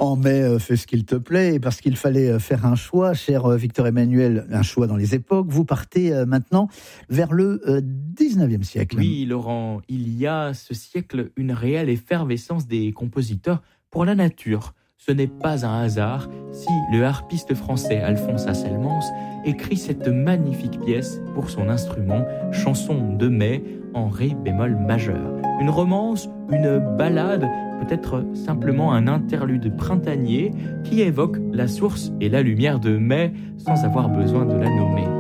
En mai, fais ce qu'il te plaît, parce qu'il fallait faire un choix, cher Victor Emmanuel, un choix dans les époques. Vous partez maintenant vers le 19e siècle. Oui, Laurent, il y a ce siècle une réelle effervescence des compositeurs pour la nature. Ce n'est pas un hasard si le harpiste français Alphonse Asselmans écrit cette magnifique pièce pour son instrument, chanson de mai en ré bémol majeur. Une romance, une ballade, peut-être simplement un interlude printanier qui évoque la source et la lumière de mai sans avoir besoin de la nommer.